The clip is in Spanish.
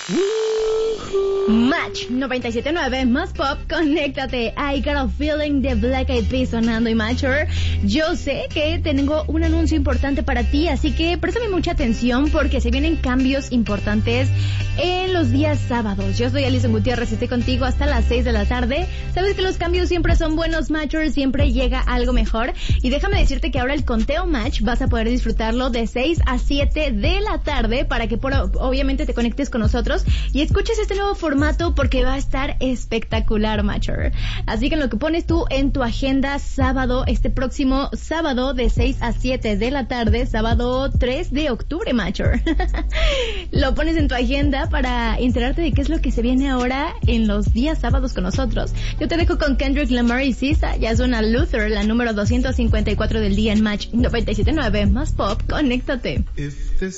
Match 97.9 más pop, conéctate. I Got a Feeling de Black Eyed Peas sonando y Matcher. Yo sé que tengo un anuncio importante para ti, así que préstame mucha atención porque se vienen cambios importantes en los días sábados. Yo soy Alison Gutiérrez y estoy contigo hasta las 6 de la tarde. Sabes que los cambios siempre son buenos, Matcher, siempre llega algo mejor. Y déjame decirte que ahora el conteo Match vas a poder disfrutarlo de 6 a 7 de la tarde para que obviamente te conectes con nosotros y escuches este nuevo formato porque va a estar espectacular, Matcher. Así que en lo que pones tú en tu agenda sábado, este próximo sábado de 6 a 7 de la tarde, sábado 3 de octubre, Matcher. Lo pones en tu agenda para enterarte de qué es lo que se viene ahora en los días sábados con nosotros. Yo te dejo con Kendrick Lamar y SZA, ya suena Luther, la número 254 del día en Match 97.9 más pop, conéctate.